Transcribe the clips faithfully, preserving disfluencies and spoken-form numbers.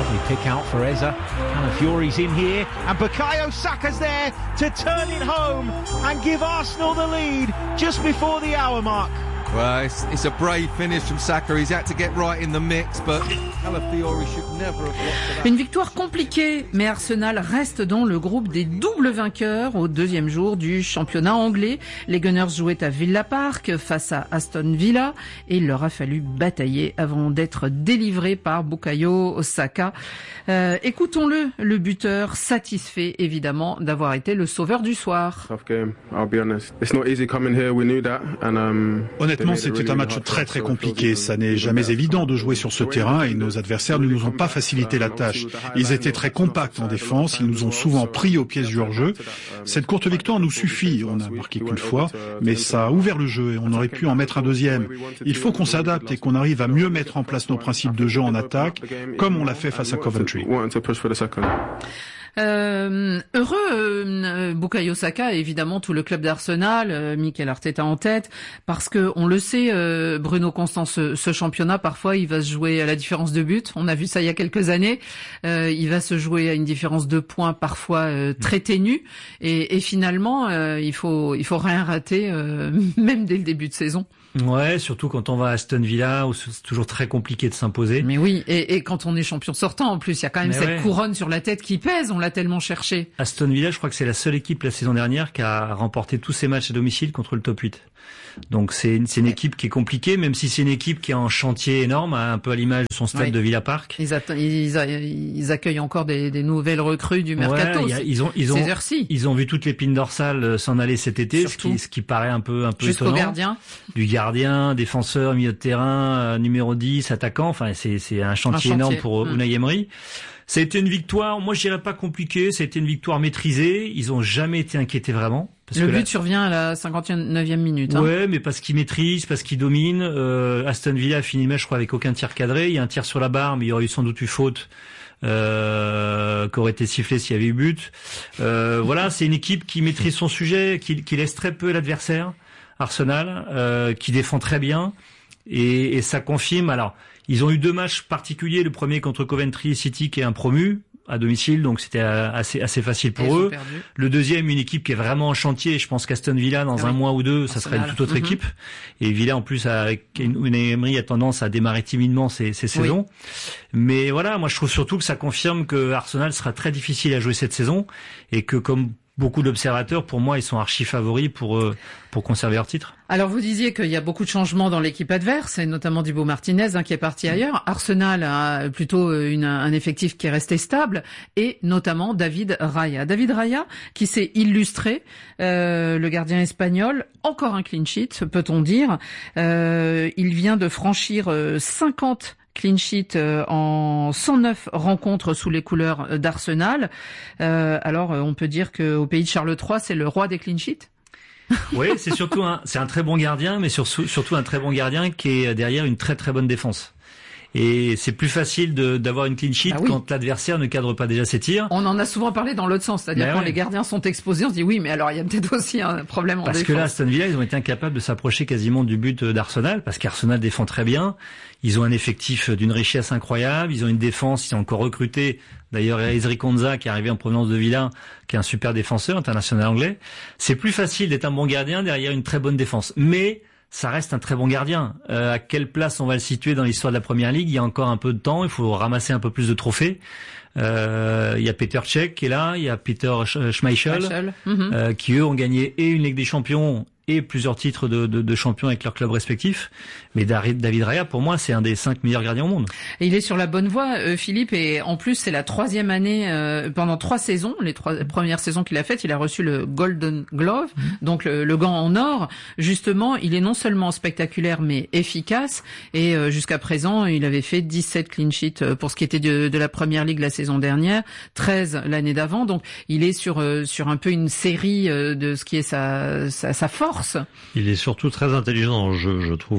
Lovely pick out for Eza. Calafiori's in here, and Bukayo Saka's there to turn it home and give Arsenal the lead just before the hour mark. Well, it's, it's a brave finish from Saka. He's had to get right in the mix, but Calafiori should never have got to that. Une victoire compliquée, mais Arsenal reste dans le groupe des doubles vainqueurs au deuxième jour du championnat anglais. Les Gunners jouaient à Villa Park face à Aston Villa et il leur a fallu batailler avant d'être délivrés par Bukayo Saka. Euh, écoutons-le, le buteur satisfait évidemment d'avoir été le sauveur du soir. Tough game, I'll be honest. It's not easy coming here, we knew that, and um Honnêtement, c'était un match très très compliqué. Ça n'est jamais évident de jouer sur ce terrain et nos adversaires ne nous ont pas facilité la tâche. Ils étaient très compacts en défense, ils nous ont souvent pris aux pièces du hors-jeu. Cette courte victoire nous suffit, on n'a marqué qu'une fois, mais ça a ouvert le jeu et on aurait pu en mettre un deuxième. Il faut qu'on s'adapte et qu'on arrive à mieux mettre en place nos principes de jeu en attaque, comme on l'a fait face à Coventry. Euh, heureux, euh, Bukayo Saka, évidemment tout le club d'Arsenal, euh, Mikel Arteta en tête, parce que on le sait, euh, Bruno Constant, ce, ce championnat parfois il va se jouer à la différence de but. On a vu ça il y a quelques années. Euh, il va se jouer à une différence de points parfois euh, très ténue, et, et finalement euh, il faut il faut rien rater, euh, même dès le début de saison. Ouais, surtout quand on va à Aston Villa où c'est toujours très compliqué de s'imposer. Mais oui, et, et quand on est champion sortant en plus, il y a quand même Mais cette ouais. couronne sur la tête qui pèse, on l'a tellement cherché. Aston Villa, je crois que c'est la seule équipe la saison dernière qui a remporté tous ses matchs à domicile contre le top huit. Donc c'est une, c'est une équipe qui est compliquée, même si c'est une équipe qui est en chantier énorme, un peu à l'image de son stade oui. de Villa Park. Ils, atte- ils, ils accueillent encore des, des nouvelles recrues du mercato. Ouais, y a, ils ont, ils ont, ils ont vu toute l'épine dorsale s'en aller cet été, ce qui, ce qui paraît un peu, un peu Jusqu'au étonnant. gardien. Du gardien, défenseur, milieu de terrain, euh, numéro dix, attaquant. Enfin, c'est, c'est un chantier, un chantier. énorme pour mmh. Unai Emery. Ça a été une victoire, moi je dirais pas compliquée, ça a été une victoire maîtrisée. Ils ont jamais été inquiétés vraiment. Parce le but là... survient à la cinquante-neuvième minute. Hein. Ouais, mais parce qu'ils maîtrisent, parce qu'ils dominent. Euh, Aston Villa a fini le match, je crois, avec aucun tir cadré. Il y a un tir sur la barre, mais il y aurait eu sans doute eu faute, euh, qui aurait été sifflée s'il y avait eu but. Euh, voilà, c'est une équipe qui maîtrise son sujet, qui, qui laisse très peu l'adversaire. Arsenal, euh, qui défend très bien, et, et ça confirme. Alors, ils ont eu deux matchs particuliers. Le premier contre Coventry City, qui est un promu à domicile, donc c'était assez assez facile pour eux. Le deuxième, une équipe qui est vraiment en chantier. Je pense qu'Aston Villa, dans ah un oui. mois ou deux, ça Arsenal. serait une toute autre mm-hmm. équipe. Et Villa, en plus, avec Unai Emery, a tendance à démarrer timidement ses, ses oui. saisons. Mais voilà, moi je trouve surtout que ça confirme que Arsenal sera très difficile à jouer cette saison, et que comme beaucoup d'observateurs, pour moi, ils sont archi favoris pour euh, pour conserver leur titre. Alors, vous disiez qu'il y a beaucoup de changements dans l'équipe adverse, et notamment Dibu Martinez, hein, qui est parti ailleurs. Arsenal a plutôt une, un effectif qui est resté stable, et notamment David Raya. David Raya, qui s'est illustré, euh, le gardien espagnol, encore un clean sheet, peut-on dire. Euh, il vient de franchir euh, cinquante clean sheet en cent neuf rencontres sous les couleurs d'Arsenal. Euh, alors, on peut dire qu'au pays de Charles trois, c'est le roi des clean sheets. Oui, c'est surtout un, c'est un très bon gardien, mais surtout, surtout un très bon gardien qui est derrière une très très bonne défense. Et c'est plus facile de, d'avoir une clean sheet ah oui. quand l'adversaire ne cadre pas déjà ses tirs. On en a souvent parlé dans l'autre sens, c'est-à-dire mais quand ouais. les gardiens sont exposés, on se dit oui, mais alors il y a peut-être aussi un problème en parce défense. Parce que là, Aston Villa, ils ont été incapables de s'approcher quasiment du but d'Arsenal, parce qu'Arsenal défend très bien. Ils ont un effectif d'une richesse incroyable, ils ont une défense, ils ont encore recruté d'ailleurs Ezri Konsa qui est arrivé en provenance de Villa, qui est un super défenseur international anglais. C'est plus facile d'être un bon gardien derrière une très bonne défense, mais ça reste un très bon gardien. Euh, à quelle place on va le situer dans l'histoire de la Première Ligue? Il y a encore un peu de temps, il faut ramasser un peu plus de trophées. Euh, il y a Peter Cech qui est là, il y a Peter Schmeichel, Schmeichel. Mm-hmm. euh, qui eux ont gagné et une Ligue des Champions et plusieurs titres de, de, de champions avec leurs clubs respectifs. Mais David Raya, pour moi, c'est un des cinq meilleurs gardiens au monde. Et il est sur la bonne voie, euh, Philippe, et en plus, c'est la troisième année, euh, pendant trois saisons, les trois premières saisons qu'il a faites, il a reçu le Golden Glove, mmh. donc le, le gant en or. Justement, il est non seulement spectaculaire, mais efficace, et euh, jusqu'à présent, il avait fait dix-sept clean sheets pour ce qui était de, de la Première Ligue la saison dernière, treize l'année d'avant, donc il est sur, euh, sur un peu une série euh, de ce qui est sa, sa, sa force. Il est surtout très intelligent dans le jeu, je trouve.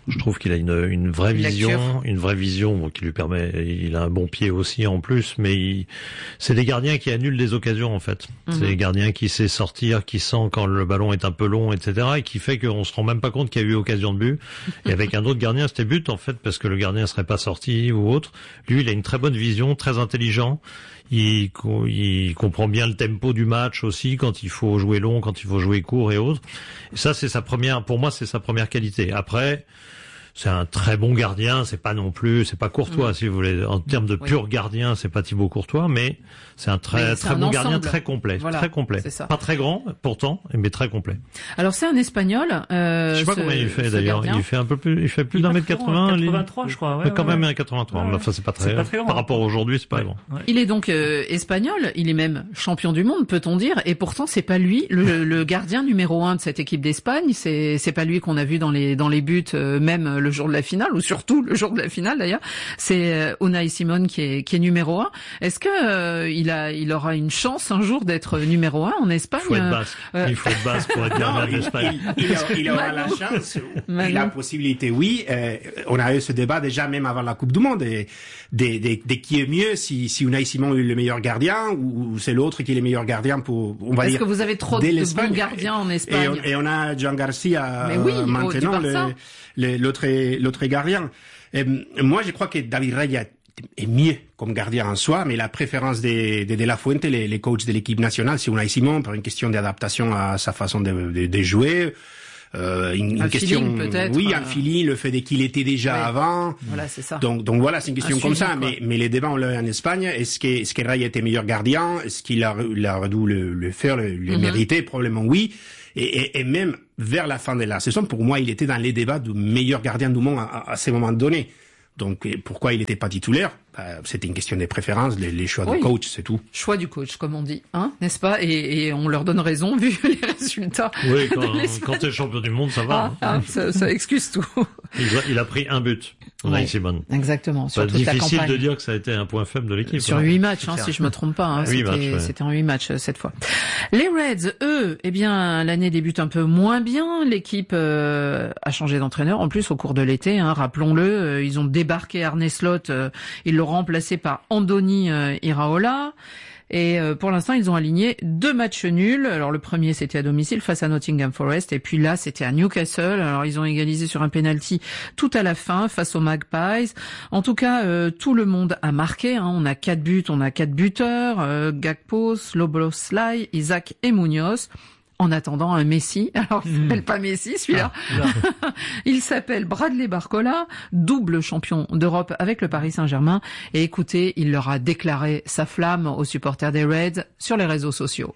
Je trouve qu'il a une, une vraie une vision, lecture. une vraie vision qui lui permet. Il a un bon pied aussi en plus, mais il, c'est des gardiens qui annulent des occasions en fait. Mm-hmm. C'est des gardiens qui sait sortir, qui sent quand le ballon est un peu long, et cetera, et qui fait qu'on se rend même pas compte qu'il y a eu occasion de but. Et avec un autre gardien, c'était but en fait parce que le gardien serait pas sorti ou autre. Lui, il a une très bonne vision, très intelligent. Il, il comprend bien le tempo du match aussi, quand il faut jouer long, quand il faut jouer court et autres. Et ça, c'est sa première, pour moi, c'est sa première qualité. Après, c'est un très bon gardien, c'est pas non plus, c'est pas Courtois, mmh. si vous voulez. En termes de pur oui. gardien, c'est pas Thibaut Courtois, mais c'est un très, c'est très un bon ensemble. Gardien, très complet, voilà, très complet. C'est ça. Pas très grand, pourtant, mais très complet. Alors, c'est un Espagnol, euh, je sais pas ce, combien il fait, d'ailleurs. Il fait un peu plus, il fait plus d'un mètre quatre-vingts. quatre-vingt-trois, je crois, ouais. Mais quand ouais, même ouais. un quatre-vingt-trois. Ouais. Enfin, c'est pas très, c'est pas très grand. Par rapport à aujourd'hui, c'est pas ouais. grand. Ouais. Il est donc, euh, espagnol. Il est même champion du monde, peut-on dire. Et pourtant, c'est pas lui, le, le gardien numéro un de cette équipe d'Espagne. C'est, c'est pas lui qu'on a vu dans les, dans les buts, euh, même le jour de la finale, ou surtout le jour de la finale d'ailleurs. C'est euh, Unai Simon qui est, qui est numéro un. Est-ce que euh, il a, il aura une chance un jour d'être numéro un en Espagne? Il faut être basque. Euh... Il faut être basque pour être gardien d'Espagne. Il, il, il, il aura la chance, et la possibilité, oui. Euh, on a eu ce débat déjà même avant la Coupe du Monde, et des, des, des qui est mieux, si, si Unai Simon est le meilleur gardien ou, ou c'est l'autre qui est le meilleur gardien pour, on va Est-ce dire. Est-ce que vous avez trop de bons gardiens en Espagne? Et on, et on a Jean Garcia Mais oui, euh, maintenant, le, le, l'autre, l'autre gardien. Et, moi, je crois que David Raya est mieux comme gardien en soi, mais la préférence de, de, de La Fuente, les, les coachs de l'équipe nationale, c'est Unai Simon, pour une question d'adaptation à sa façon de, de, de jouer. Euh, une, un une question, feeling, peut-être. oui, un feeling, le fait qu'il était déjà oui. avant. Voilà, c'est ça. Donc, donc voilà, c'est une question un comme suivi, ça. quoi. Mais, mais les débats, on l'a en Espagne. Est-ce que, est-ce que Raya était meilleur gardien? Est-ce qu'il a, il a dû le, le faire, le, le mm-hmm. mériter? Probablement oui. Et, et, et même vers la fin de la saison, pour moi, il était dans les débats du meilleur gardien du monde à, à, à ces moments donnés. Donc, pourquoi il n'était pas titulaire? Bah, c'était une question des préférences, les, les choix oui. du coach, c'est tout. Choix du coach, comme on dit, hein, n'est-ce pas? et, et on leur donne raison, vu les résultats. Oui, quand, quand t'es champion du monde, ça va. Ah, hein. ah, ça, ça excuse tout. Il a, il a pris un but. Ouais, Simon. Exactement. C'est difficile de dire que ça a été un point faible de l'équipe. Sur huit matchs, hein, si je me trompe pas. Hein, c'était, matchs, ouais. c'était en huit matchs cette fois. Les Reds, eux, eh bien, l'année débute un peu moins bien. L'équipe euh, a changé d'entraîneur. En plus, au cours de l'été, hein, rappelons-le, euh, ils ont débarqué Arne Slot. Euh, ils l'ont remplacé par Andoni euh, Iraola. Et euh, pour l'instant, ils ont aligné deux matchs nuls. Alors le premier, c'était à domicile face à Nottingham Forest, et puis là, c'était à Newcastle. Alors ils ont égalisé sur un penalty tout à la fin face aux Magpies. En tout cas, euh, tout le monde a marqué. Hein. On a quatre buts, on a quatre buteurs euh, Gakpo, Szoboszlai, Isaac et Munoz. En attendant un Messi, alors il s'appelle mmh. pas Messi celui-là, ah, il s'appelle Bradley Barcola, double champion d'Europe avec le Paris Saint-Germain, et écoutez, il leur a déclaré sa flamme aux supporters des Reds sur les réseaux sociaux.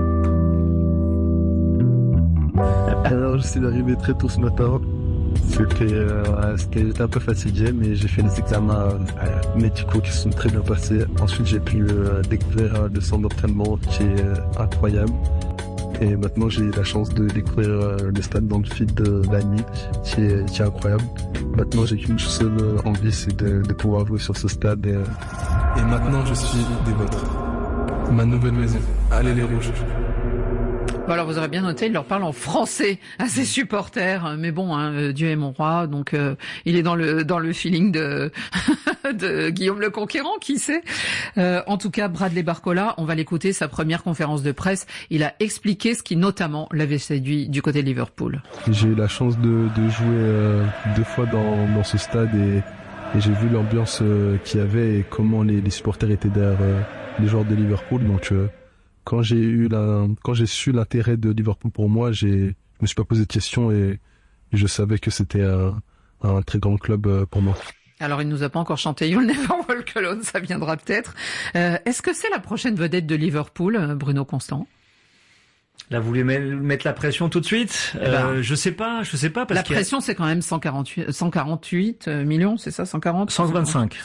Alors je suis arrivé très tôt ce matin, c'était, euh, c'était j'étais un peu fatigué, mais j'ai fait les examens euh, médicaux qui sont très bien passés. Ensuite j'ai pu euh, découvrir euh, le centre d'entraînement qui est euh, incroyable. Et maintenant, j'ai eu la chance de découvrir euh, le stade dans le feed de la nuit, qui est, qui est incroyable. Maintenant, j'ai qu'une seule envie, c'est de, de pouvoir jouer sur ce stade. Et, euh... et maintenant, je suis des vôtres. Ma nouvelle maison. Allez les Rouges. Bon, alors vous aurez bien noté, il leur parle en français à ses supporters, mais bon, hein, Dieu est mon roi, donc euh, il est dans le dans le feeling de de Guillaume le Conquérant, qui sait. Euh, en tout cas, Bradley Barcola, on va l'écouter, sa première conférence de presse, il a expliqué ce qui notamment l'avait séduit du côté de Liverpool. J'ai eu la chance de, de jouer euh, deux fois dans dans ce stade et, et j'ai vu l'ambiance euh, qu'il y avait et comment les, les supporters étaient derrière euh, les joueurs de Liverpool, donc euh, Quand j'ai eu la, quand j'ai su l'intérêt de Liverpool pour moi, j'ai, je me suis pas posé de questions et je savais que c'était un, un très grand club pour moi. Alors, il nous a pas encore chanté You'll Never Walk Alone, ça viendra peut-être. Euh, est-ce que c'est la prochaine vedette de Liverpool, Bruno Constant? Là, vous voulez mettre la pression tout de suite? Eh ben, euh, Je sais pas, je sais pas parce la pression, a... c'est quand même cent quarante-huit, cent quarante-huit millions, c'est ça, cent quarante? cent vingt-cinq.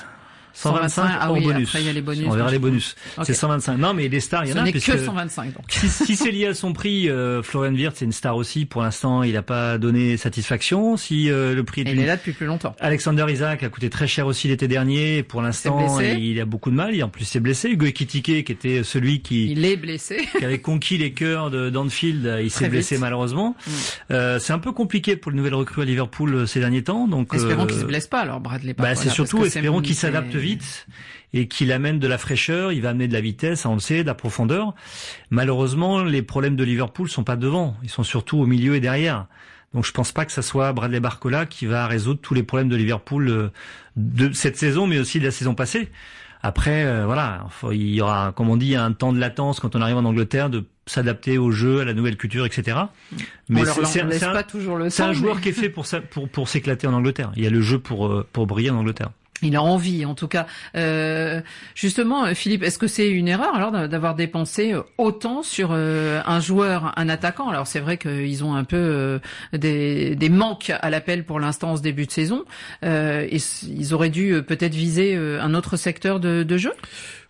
cent vingt-cinq ah en oui, bonus. Après, il y a les bonus. On verra les bonus. Okay. C'est cent vingt-cinq. Non, mais des stars, il y en a. Ce n'est puisque que cent vingt-cinq, donc. Si, si c'est lié à son prix, euh, Florian Wirtz, c'est une star aussi. Pour l'instant, il n'a pas donné satisfaction. Si euh, le prix. Et il est là depuis plus longtemps. Alexander Isak a coûté très cher aussi l'été dernier. Pour l'instant, il, il a beaucoup de mal. Et en plus, c'est blessé. Hugo Ekitike, qui était celui qui. Il est blessé. Qui avait conquis les cœurs de d'Anfield, il s'est blessé vite. malheureusement. Mm. Euh, c'est un peu compliqué pour les nouvelles recrues à Liverpool ces derniers temps. Donc. Espérons euh, qu'il se blesse pas alors, Bradley Barcola. Bah, c'est surtout espérons qu'il s'adapte vite et qu'il amène de la fraîcheur. Il va amener de la vitesse, on le sait, de la profondeur. Malheureusement, les problèmes de Liverpool sont pas devant. Ils sont surtout au milieu et derrière. Donc je pense pas que ça soit Bradley Barcola qui va résoudre tous les problèmes de Liverpool de cette saison, mais aussi de la saison passée. Après, euh, voilà, il y aura, comme on dit, un temps de latence quand on arrive en Angleterre de s'adapter au jeu, à la nouvelle culture, et cetera. Mais on leur c'est, laisse c'est un, pas toujours le temps. C'est un mais... joueur qui est fait pour ça, pour pour s'éclater en Angleterre. Il y a le jeu pour pour briller en Angleterre. Il a envie, en tout cas. Euh, justement, Philippe, est-ce que c'est une erreur alors d'avoir dépensé autant sur euh, un joueur, un attaquant? Alors c'est vrai qu'ils ont un peu euh, des, des manques à l'appel pour l'instant en ce début de saison. Euh, et ils auraient dû peut-être viser un autre secteur de, de jeu?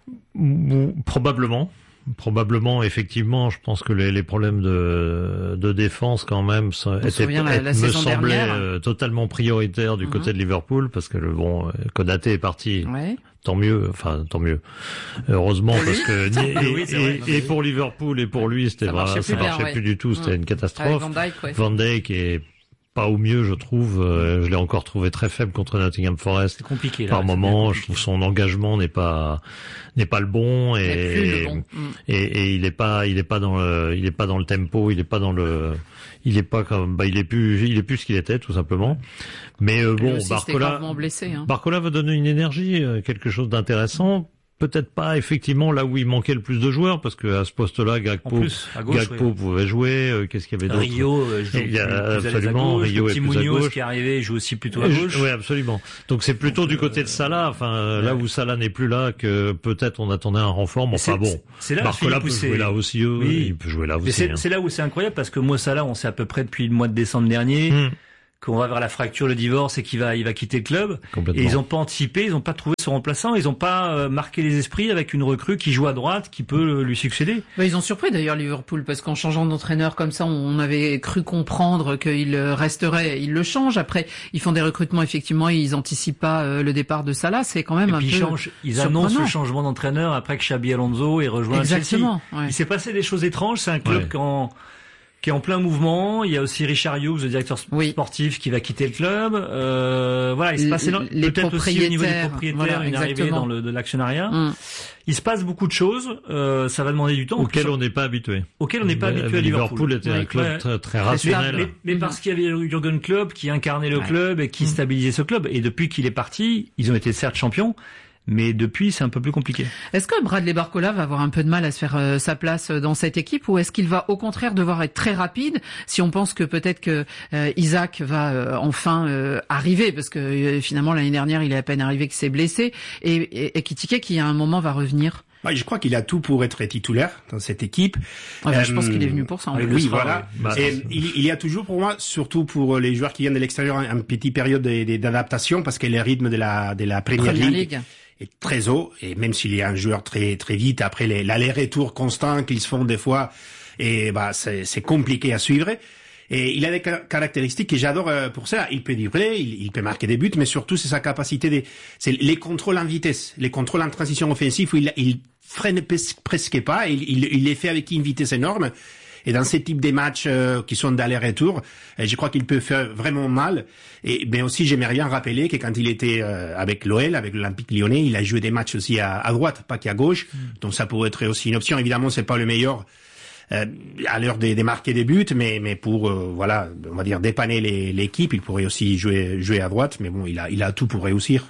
Probablement. Probablement, effectivement, je pense que les, les problèmes de, de défense quand même étaient, la, la me semblaient euh, totalement prioritaires du mm-hmm. côté de Liverpool, parce que le bon Konaté est parti. Ouais. Tant mieux, enfin tant mieux. Heureusement pour parce que et, oui, et, et pour Liverpool et pour lui, c'était ça marchait, ça marchait bien, plus ouais. du tout, c'était mmh. une catastrophe. Van Dijk, ouais. Van Dijk est pas au mieux, je trouve. Euh, je l'ai encore trouvé très faible contre Nottingham Forest. C'est compliqué. Là, Par moment, je trouve son engagement n'est pas n'est pas le bon et et, le bon. et et il est pas il est pas dans le il est pas dans le tempo, il est pas dans le il est pas comme bah il est plus il est plus ce qu'il était tout simplement. Mais euh, bon, aussi, Barcola blessé, hein. Barcola va donner une énergie, quelque chose d'intéressant. Peut-être pas effectivement là où il manquait le plus de joueurs, parce que à ce poste-là, Gakpo, plus, gauche, Gakpo oui. pouvait jouer. Euh, qu'est-ce qu'il y avait d'autre? Rio, euh, joue il y a plus absolument gauche, Rio est plus à gauche. Qui est arrivé, joue aussi plutôt à gauche. Oui, absolument. Donc c'est plutôt Donc, du côté euh, de Salah. Enfin, ouais. là où Salah n'est plus là, que peut-être on attendait un renfort. Mais enfin bon, c'est là Barcola peut jouer là aussi. Oui. Il peut jouer là aussi. C'est, hein. c'est là où c'est incroyable, parce que moi Salah, on sait à peu près depuis le mois de décembre dernier. Hmm. qu'on va vers la fracture, le divorce, et qu'il va, il va quitter le club. Et ils n'ont pas anticipé, ils n'ont pas trouvé son remplaçant, ils n'ont pas euh, marqué les esprits avec une recrue qui joue à droite, qui peut euh, lui succéder. Bah, ils ont surpris d'ailleurs Liverpool, parce qu'en changeant d'entraîneur comme ça, on avait cru comprendre qu'il resterait. Ils le changent. Après, ils font des recrutements effectivement, et ils anticipent pas euh, le départ de Salah. C'est quand même et un puis peu ils, changent, ils annoncent le changement d'entraîneur après que Xabi Alonso ait rejoint Exactement, Chelsea. Ouais. Il s'est passé des choses étranges. C'est un club ouais. quand qui est en plein mouvement. Il y a aussi Richard Hughes, le directeur oui. sportif, qui va quitter le club. Euh, voilà, il se passe peut-être aussi au niveau des propriétaires, voilà, une arrivée dans le de l'actionnariat. Mm. Il se passe beaucoup de choses. Euh, ça va demander du temps. Auquel on n'est pas habitué. Auquel on n'est pas habitué à Liverpool. Liverpool était un club ouais. très, très rationnel. Mais, mais, mais parce qu'il y avait Jürgen Klopp qui incarnait le ouais. club et qui mm. stabilisait ce club. Et depuis qu'il est parti, ils ont été certes champions. Mais depuis, c'est un peu plus compliqué. Est-ce que Bradley Barcola va avoir un peu de mal à se faire euh, sa place dans cette équipe, ou est-ce qu'il va au contraire devoir être très rapide si on pense que peut-être que euh, Isak va euh, enfin euh, arriver, parce que euh, finalement l'année dernière il est à peine arrivé qu'il s'est blessé, et, et, et Ekitike qui à un moment va revenir? Bah, je crois qu'il a tout pour être titulaire dans cette équipe. Ah bah, euh, je pense qu'il est venu pour ça. En oui, plus. voilà. Bah, et il, il y a toujours pour moi, surtout pour les joueurs qui viennent de l'extérieur, un, un petit période d'adaptation, parce que le rythme de la de la Premier League, League est très haut, et même s'il y a un joueur très très vite, après les, l'aller-retour constant qu'ils se font des fois, et bah c'est, c'est compliqué à suivre. Et il a des caractéristiques que j'adore pour ça. Il peut dribbler, il, il peut marquer des buts, mais surtout c'est sa capacité de, c'est les contrôles en vitesse, les contrôles en transition offensive où il, il freine presque pas, il, il, il les fait avec une vitesse énorme. Et dans ces types de matchs euh, qui sont d'aller-retour, euh, je crois qu'il peut faire vraiment mal. Et mais aussi, j'aimerais bien rappeler que quand il était euh, avec l'O L, avec l'Olympique Lyonnais, il a joué des matchs aussi à, à droite, pas qu'à gauche. Mm. Donc ça pourrait être aussi une option. Évidemment, c'est pas le meilleur euh, à l'heure de, de marquer des buts, mais mais pour euh, voilà, on va dire dépanner les, l'équipe, il pourrait aussi jouer jouer à droite. Mais bon, il a il a tout pour réussir.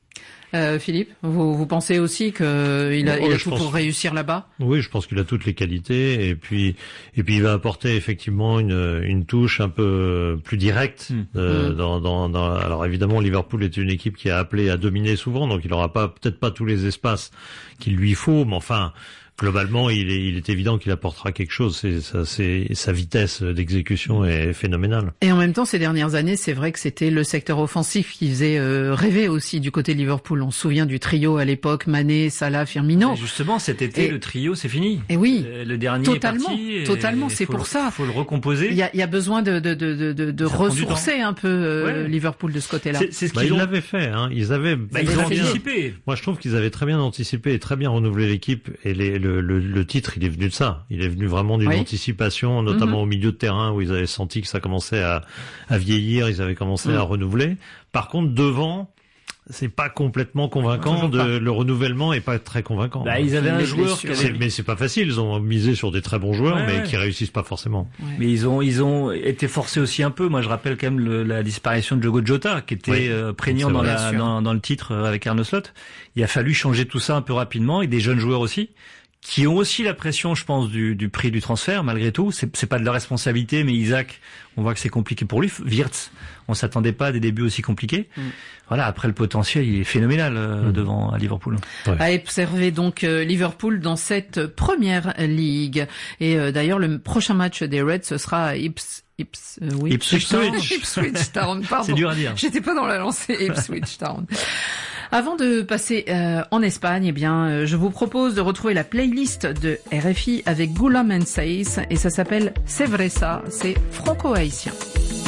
Euh, Philippe, vous, vous pensez aussi qu'il a, il a oui, tout pense, pour réussir là-bas? Oui, je pense qu'il a toutes les qualités, et puis et puis il va apporter effectivement une, une touche un peu plus directe. Mmh. Euh, mmh. Dans, dans, dans, alors évidemment, Liverpool est une équipe qui a appelé à dominer souvent, donc il n'aura pas peut-être pas tous les espaces qu'il lui faut, mais enfin. Globalement, il est, il est évident qu'il apportera quelque chose. C'est, ça, c'est, sa vitesse d'exécution est phénoménale. Et en même temps, ces dernières années, c'est vrai que c'était le secteur offensif qui faisait euh, rêver aussi du côté de Liverpool. On se souvient du trio à l'époque, Mané, Salah, Firmino. Et justement, cet été, et, le trio, c'est fini. Et oui, le, le dernier totalement, est parti. Totalement, c'est pour le, ça. Il faut le recomposer. Il y a, il y a besoin de, de, de, de, de ressourcer un peu euh, ouais. Liverpool de ce côté-là. C'est, c'est ce bah, qu'ils ont... l'avaient fait. Hein. Ils avaient. Bah, ils ont anticipé. Moi, je trouve qu'ils avaient très bien anticipé et très bien renouvelé l'équipe. Et les, le, le, le titre, il est venu de ça. Il est venu vraiment d'une oui. anticipation, notamment mm-hmm. au milieu de terrain où ils avaient senti que ça commençait à, à vieillir. Ils avaient commencé mm. à renouveler. Par contre, devant, c'est pas complètement convaincant. De, pas. Le renouvellement est pas très convaincant. Bah, ils avaient un joueur, qui avait... mais c'est pas facile. Ils ont misé sur des très bons joueurs, ouais, mais ouais. qui réussissent pas forcément. Ouais. Mais ils ont, ils ont été forcés aussi un peu. Moi, je rappelle quand même le, la disparition de Diogo Jota, qui était oui. euh, prégnant dans, la, dans, dans le titre avec Arne Slot. Il a fallu changer tout ça un peu rapidement, et des jeunes joueurs aussi, qui ont aussi la pression, je pense, du, du prix du transfert, malgré tout. C'est, c'est pas de leur responsabilité, mais Isaac, on voit que c'est compliqué pour lui. Wirtz, on s'attendait pas à des débuts aussi compliqués. Mm. Voilà, après le potentiel, il est phénoménal euh, mm. devant à Liverpool. Ouais. À observer donc euh, Liverpool dans cette première ligue. Et euh, d'ailleurs, le prochain match des Reds, ce sera à Ips... Ips, euh, oui. Ipswich Town. Ipswich Town, pardon. C'est dur à dire. J'étais pas dans la lancée, Ipswich Town. Avant de passer euh, en Espagne, eh bien, euh, je vous propose de retrouver la playlist de R F I avec Goulam and Saïs, et ça s'appelle C'est vrai ça, c'est franco-haïtien.